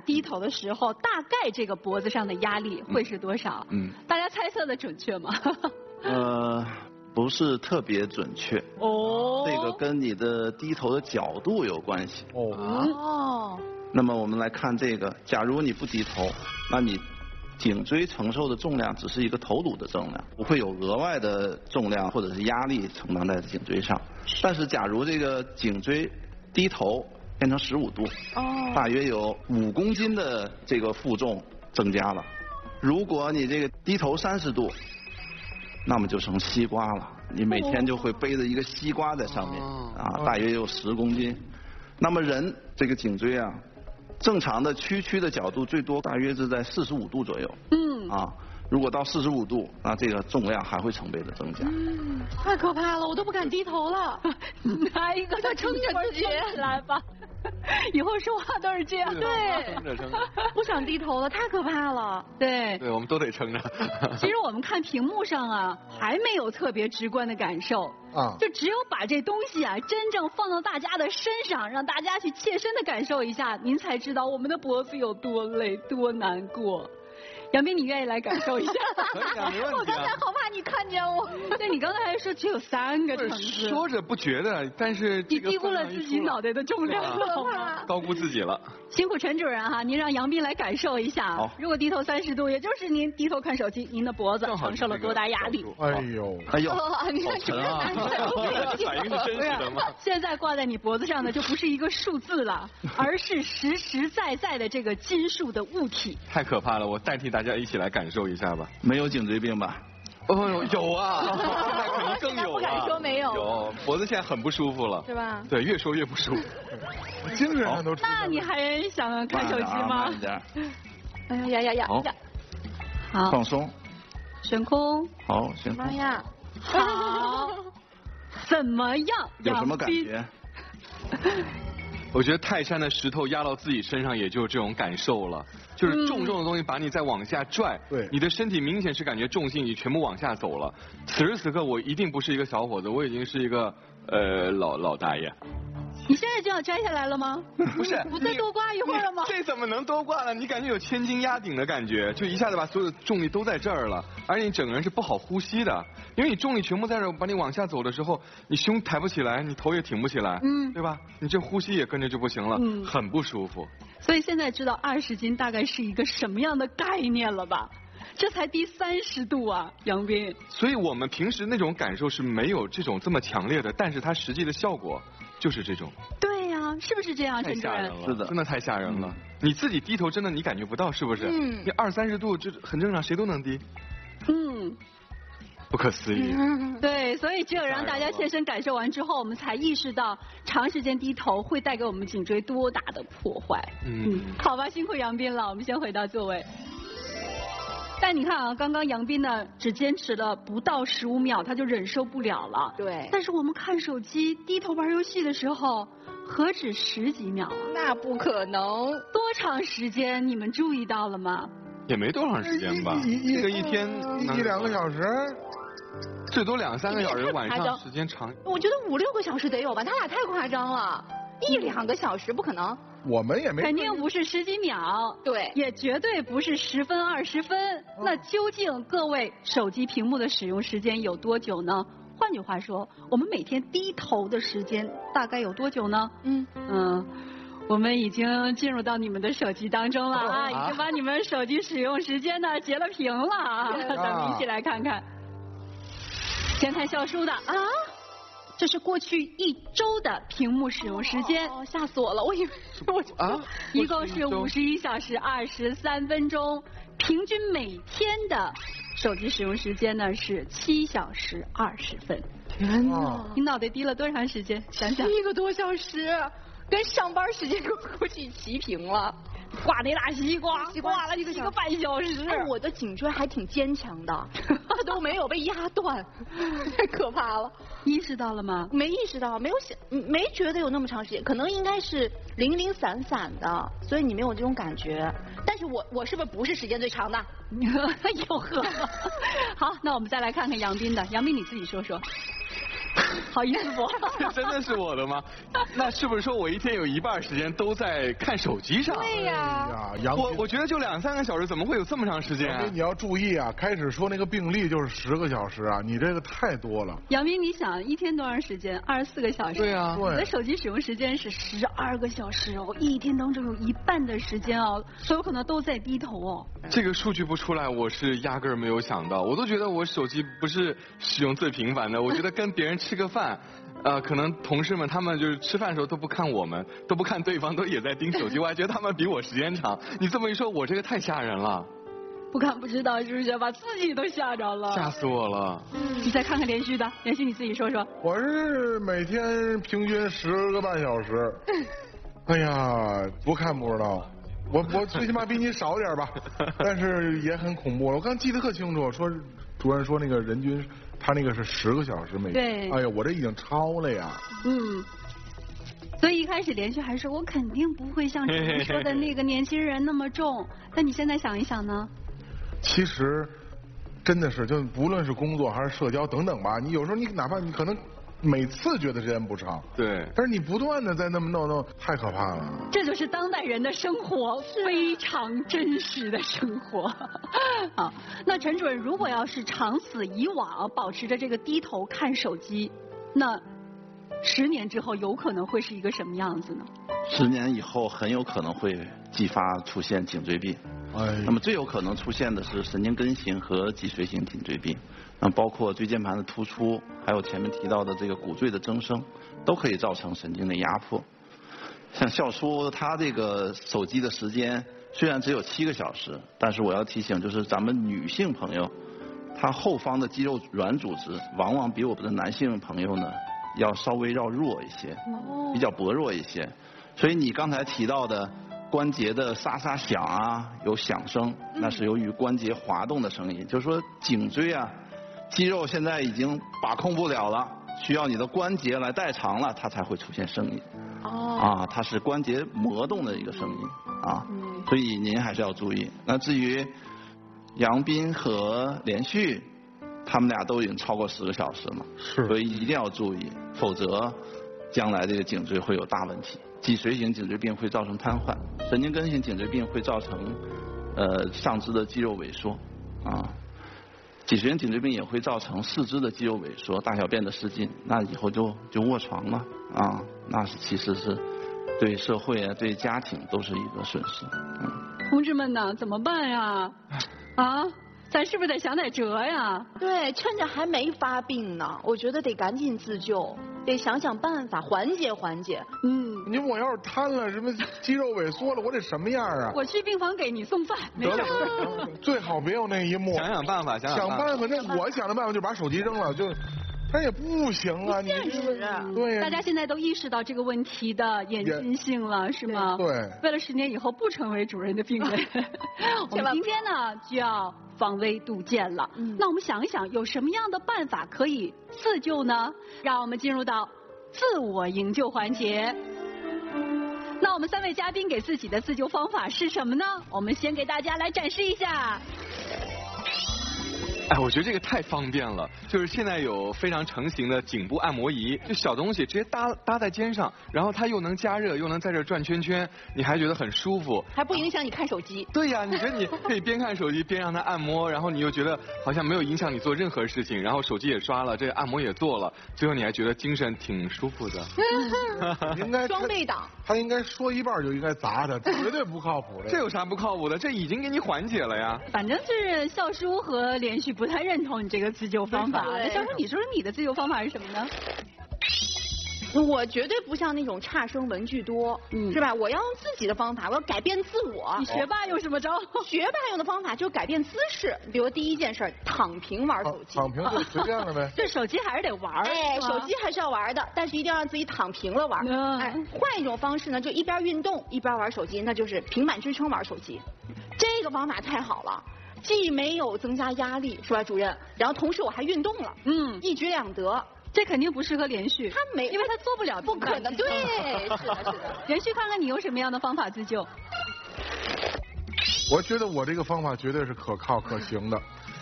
低头的时候，大概这个脖子上的压力会是多少？大家猜测的准确吗？ 不是特别准确。 哦。 这个跟你的低头的角度有关系。 哦。 那么我们来看这个，假如你不低头，那你颈椎承受的重量只是一个头颅的重量，不会有额外的重量或者是压力承担在颈椎上。但是假如这个颈椎低头变成15度，大约有5公斤的这个负重增加了。如果你这个低头30度，那么就成西瓜了。你每天就会背着一个西瓜在上面，大约有10公斤。那么人这个颈椎啊，正常的屈的角度最多大约是在45度左右。如果到45度，那这个重量还会成倍的增加。 太可怕了，我都不敢低头了。 拿一个就撑着自己来吧。以后说话都是这样。 对，不想低头了，太可怕了。 对， 我们都得撑着。 其实我们看屏幕上啊，还没有特别直观的感受。就只有把这东西啊，真正放到大家的身上，让大家去切身的感受一下，您才知道我们的脖子有多累、多难过。杨斌，你愿意来感受一下？ 可以啊，没问题啊。 我刚才好怕你看见我。对，你刚才还说只有3个层次。 说着不觉得，但是你低估了自己脑袋的重量， 高估自己了。 辛苦陈主任哈，您让杨斌来感受一下。如果低头30度，也就是您低头看手机，您的脖子承受了多大压力？ 哎呦， 你看主任反应是真实的吗？ 现在挂在你脖子上的就不是一个数字了，而是实实在在的这个金属的物体。 太可怕了，我代替大家一起来感受一下吧。 没有颈椎病吧？ 有啊，现在可能更有不敢说没有。 有，脖子现在很不舒服了， 是吧？ 对，越说越不舒服。 精神上都出。 那你还想看手机吗？ 哎呀！ 好， 放松， 悬空。 好，悬空。 妈呀！ 好，怎么样？ 有什么感觉？ 我觉得泰山的石头压到自己身上，也就是这种感受了。就是重的东西把你再往下拽，你的身体明显是感觉重心已全部往下走了。此时此刻，我一定不是一个小伙子，我已经是一个老大爷。 你现在就要摘下来了吗？ 不是， 不再多挂一会儿了吗？ 这怎么能多挂了？你感觉有千斤压顶的感觉，就一下子把所有的重力都在这儿了，而且你整个人是不好呼吸的，因为你重力全部在这儿，把你往下走的时候，你胸抬不起来，你头也挺不起来，对吧？你这呼吸也跟着就不行了，很不舒服。 所以现在知道20斤大概是一个什么样的概念了吧？这才低30度啊，杨斌。 所以我们平时那种感受是没有这种这么强烈的，但是它实际的效果就是这种。 对呀，是不是这样？ 太吓人了， 是的， 真的太吓人了。你自己低头真的你感觉不到，是不是？你20、30度这很正常，谁都能低。不可思议。 对，所以只有让大家切身感受完之后，我们才意识到长时间低头会带给我们颈椎多大的破坏。好吧，辛苦杨斌了，我们先回到座位。但你看啊，刚刚杨斌呢只坚持了不到15秒，他就忍受不了了。 对。 但是我们看手机、低头玩游戏的时候，何止10几秒啊？ 那不可能。 多长时间？你们注意到了吗？ 也没多长时间吧，这个一天 1、2个小时， 最多2、3个小时，晚上时间长。 我觉得5、6个小时得有吧，他俩太夸张了，1、2个小时不可能。 我们也没。 肯定不是10几秒， 对， 也绝对不是10分、20分。那究竟各位手机屏幕的使用时间有多久呢？换句话说，我们每天低头的时间大概有多久呢？我们已经进入到你们的手机当中了啊，已经把你们手机使用时间呢截了屏了啊，咱们一起来看看。先看笑书的啊，这是过去1周的屏幕使用时间。 吓死我了，我以为一共是51小时23分钟，平均每天的手机使用时间呢是7小时20分。 天哪！ 你脑袋低了多长时间？想想 ，1个多小时。跟上班时间估计齐平了， 挂那大西瓜，挂了几个半小时。 我的颈椎还挺坚强的，它都没有被压断，太可怕了。 意识到了吗？ 没意识到，没觉得有那么长时间，可能应该是零零散散的，所以你没有这种感觉。但是我是不是时间最长的？ 哟呵。好，那我们再来看看杨斌的，杨斌你自己说说。 好意思不？ 这真的是我的吗？那是不是说我一天有一半时间都在看手机上？ 对呀。 我觉得就2、3个小时，怎么会有这么长时间？ 所以你要注意啊，开始说那个病例就是10个小时啊，你这个太多了。 杨斌，你想一天多长时间？24个小时。 对啊， 你的手机使用时间是12个小时哦，一天当中有一半的时间哦，所有可能都在低头哦。 这个数据不出来，我是压根儿没有想到。我都觉得我手机不是使用最频繁的。我觉得跟别人吃个饭，可能同事们他们就是吃饭的时候都不看我们，都不看对方，都也在盯手机。我还觉得他们比我时间长。你这么一说，我这个太吓人了。 不看不知道是不是把自己都吓着了？ 吓死我了！ 你再看看连续的，连续你自己说说。 我是每天平均10个半小时。哎呀，不看不知道。我最起码比你少点吧，但是也很恐怖。我刚记得特清楚，说主任说那个人均他那个是10个小时每天。 对。 哎呀，我这已经超了呀。 所以一开始连续还说我肯定不会像主任说的那个年轻人那么重，但你现在想一想呢？ 其实真的是，就不论是工作还是社交等等吧，你有时候你哪怕你可能每次觉得时间不长， 对， 但是你不断的在那么弄，太可怕了。 这就是当代人的生活，非常真实的生活。好，那陈主任，如果要是长此以往保持着这个低头看手机，那10年之后有可能会是一个什么样子呢 ？10年以后很有可能会继发出现颈椎病。那么最有可能出现的是神经根型和脊髓型颈椎病，包括椎间盘的突出，还有前面提到的这个骨赘的增生，都可以造成神经的压迫。像笑叔他这个手机的时间虽然只有7个小时，但是我要提醒，就是咱们女性朋友，她后方的肌肉软组织往往比我们的男性朋友呢要稍微要弱一些，比较薄弱一些。所以你刚才提到的关节的沙沙响啊，有响声，那是由于关节滑动的声音。就是说颈椎啊，肌肉现在已经把控不了了，需要你的关节来代偿了，它才会出现声音。它是关节磨动的一个声音啊，所以您还是要注意。那至于杨斌和连续，他们俩都已经超过10个小时了，所以一定要注意，否则将来这个颈椎会有大问题。脊髓型颈椎病会造成瘫痪，神经根型颈椎病会造成上肢的肌肉萎缩脊髓型颈椎病也会造成四肢的肌肉萎缩、大小便的失禁，那以后就卧床了那是其实是对社会啊、对家庭都是一个损失。 同志们呢，怎么办呀？咱是不是得想点辙呀？ 对，趁着还没发病呢，我觉得得赶紧自救，得想想办法缓解缓解。 你我要是瘫了，什么肌肉萎缩了，我得什么样啊？ 我去病房给你送饭，没事。 最好别有那一幕。 想办法，想办法。 那我想的办法就把手机扔了，但也不行啊， 你对呀。 大家现在都意识到这个问题的严峻性了，是吗？ 对。 为了10年以后不成为主任的病人，我们今天呢就要防微杜渐了。那我们想一想，有什么样的办法可以自救呢？让我们进入到自我营救环节。那我们3位嘉宾给自己的自救方法是什么呢？我们先给大家来展示一下。 我觉得这个太方便了，就是现在有非常成型的颈部按摩仪，就小东西直接搭在肩上，然后它又能加热，又能在这转圈圈，你还觉得很舒服， 还不影响你看手机。 对呀，你觉得你可以边看手机边让它按摩，然后你又觉得好像没有影响你做任何事情，然后手机也刷了，这个按摩也做了，最后你还觉得精神挺舒服的。 应该双倍档。 他应该说一半就应该砸他，绝对不靠谱的。 这有啥不靠谱的？这已经给你缓解了呀。 反正是笑叔和连续不太认同你这个自救方法。那笑叔，你说说你的自救方法是什么呢？ 我绝对不像那种差生文具多，是吧？我要用自己的方法，我要改变自我。 你学霸用什么招？ 学霸用的方法就是改变姿势，比如第一件事，躺平玩手机。 躺平就随便了呗。 这手机还是得玩。 手机还是要玩的，但是一定要让自己躺平了玩。换一种方式呢，就一边运动一边玩手机，那就是平板支撑玩手机。这个方法太好了。既没有增加压力，是吧，主任？然后同时我还运动了，一举两得。 这肯定不适合连续， 他没， 因为他做不了， 不可能。对，是的。 连续，看看你有什么样的方法自救。 我觉得我这个方法绝对是可靠可行的。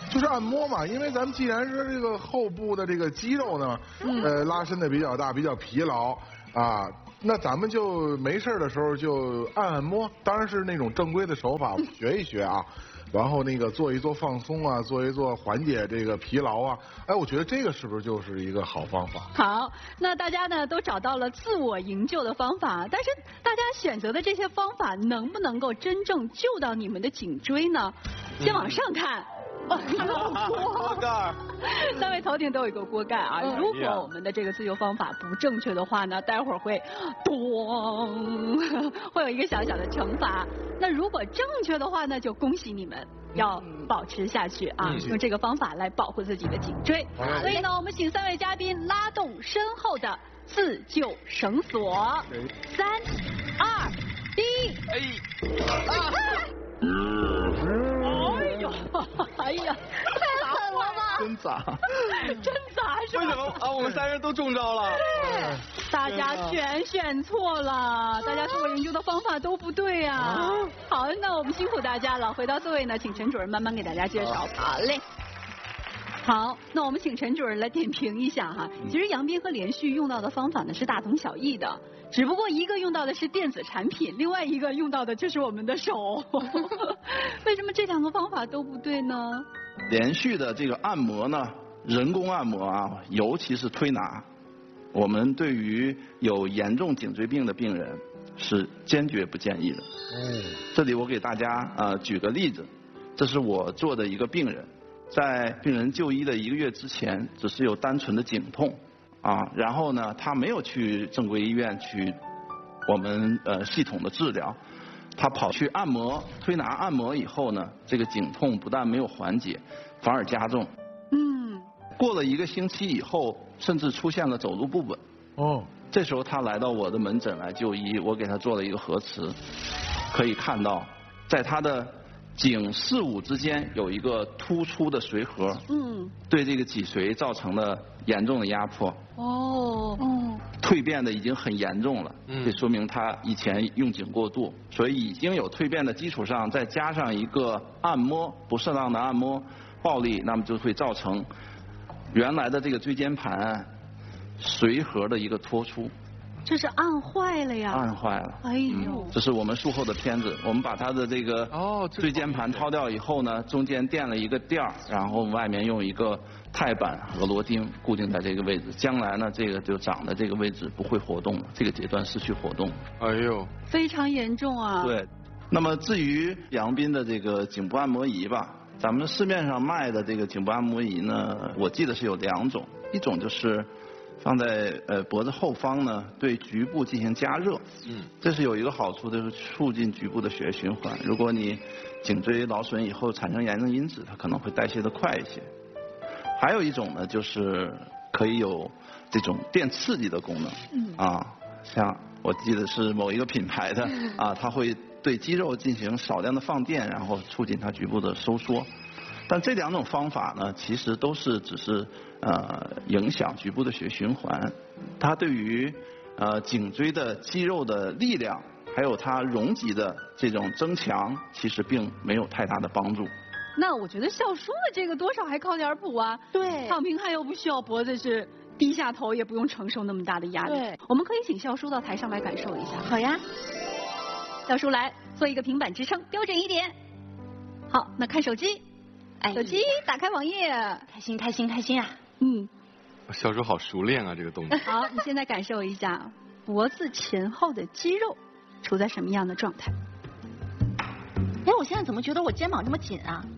就是按摩嘛，因为咱们既然是这个后部的这个肌肉呢，拉伸的比较大，比较疲劳啊，那咱们就没事的时候就按摩，当然是那种正规的手法，学一学啊。然后那个做一做放松啊，做一做缓解这个疲劳啊，哎，我觉得这个是不是就是一个好方法？ 好，那大家呢都找到了自我营救的方法，但是大家选择的这些方法能不能够真正救到你们的颈椎呢？先往上看。锅盖，三位头顶都有一个锅盖啊。如果我们的这个自救方法不正确的话呢，待会儿会咚，会有一个小小的惩罚。那如果正确的话呢，就恭喜你们，要保持下去啊，用这个方法来保护自己的颈椎。所以呢，我们请三位嘉宾拉动身后的自救绳索。3、2、1，哎呀，太狠了吧！ 真砸， 真砸是吧？ 为什么啊？我们3人都中招了。 对，大家全选错了，大家自我营救的方法都不对啊。好，那我们辛苦大家了。回到座位呢，请陈主任慢慢给大家介绍。 好嘞。 好，那我们请陈主任来点评一下哈。其实杨斌和连续用到的方法呢是大同小异的，只不过一个用到的是电子产品，另外一个用到的就是我们的手。为什么这2个方法都不对呢？ 连续的这个按摩呢，人工按摩啊，尤其是推拿，我们对于有严重颈椎病的病人是坚决不建议的。这里我给大家举个例子，这是我做的一个病人。在病人就医的1个月之前，只是有单纯的颈痛啊，然后呢，他没有去正规医院去我们系统的治疗，他跑去按摩推拿按摩以后呢，这个颈痛不但没有缓解，反而加重。过了1个星期以后，甚至出现了走路不稳。这时候他来到我的门诊来就医，我给他做了一个核磁，可以看到在他的颈四五之间有一个突出的髓核，对这个脊髓造成了严重的压迫。蜕变的已经很严重了，这说明他以前用颈过度，所以已经有蜕变的基础上，再加上一个按摩不适当的按摩暴力，那么就会造成原来的这个椎间盘髓核的一个脱出。 这是按坏了呀！ 按坏了。哎呦！这是我们术后的片子，我们把它的这个椎间盘掏掉以后呢，中间垫了一个垫儿，然后外面用一个钛板和螺钉固定在这个位置。将来呢，这个就长的这个位置不会活动了，这个阶段失去活动。 哎呦！ 非常严重啊！ 对。那么至于杨斌的这个颈部按摩仪吧，咱们市面上卖的这个颈部按摩仪呢，我记得是有2种，一种就是放在脖子后方呢，对局部进行加热。这是有一个好处，就是促进局部的血液循环。如果你颈椎劳损以后产生炎症因子，它可能会代谢的快一些。还有一种呢，就是可以有这种电刺激的功能。像我记得是某一个品牌的它会对肌肉进行少量的放电，然后促进它局部的收缩。但这2种方法呢，其实都是只是影响局部的血液循环，它对于颈椎的肌肉的力量，还有它容积的这种增强，其实并没有太大的帮助。 那我觉得笑叔的这个多少还靠点补啊。 对。 躺平汉又不需要脖子是低下头，也不用承受那么大的压力。 对。 我们可以请笑叔到台上来感受一下。 好呀。 笑叔来做一个平板支撑，标准一点。好，那看手机。手机打开网页， 开心啊！ 笑叔好熟练啊，这个动作。 好，你现在感受一下脖子前后的肌肉处在什么样的状态？ 哎，我现在怎么觉得我肩膀这么紧啊？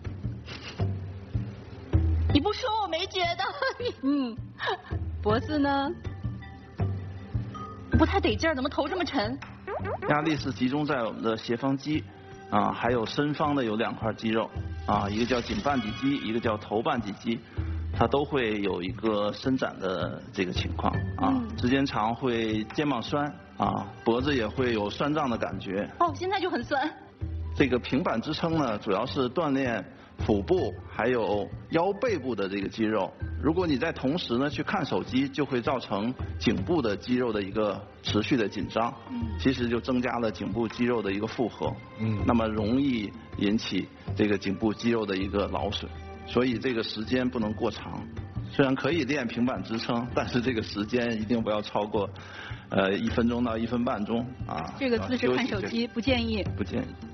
你不说我没觉得。 脖子呢？ 不太得劲儿，怎么头这么沉？ 压力是集中在我们的斜方肌还有身方的有2块肌肉一个叫颈半底肌，一个叫头半底肌，它都会有一个伸展的这个情况时间长会肩膀酸脖子也会有酸胀的感觉。 现在就很酸。 这个平板支撑呢，主要是锻炼腹部还有腰背部的这个肌肉。如果你在同时呢去看手机，就会造成颈部的肌肉的一个持续的紧张，其实就增加了颈部肌肉的一个负荷，那么容易引起这个颈部肌肉的一个劳损。 所以这个时间不能过长。虽然可以练平板支撑，但是这个时间一定不要超过1分钟到1分半钟啊。 这个姿势看手机不建议。 不建议。